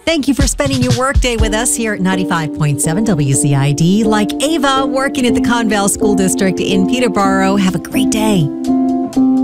Thank you for spending your workday with us here at 95.7 WCID. Like Ava, working at the Conval School District in Peterborough. Have a great day.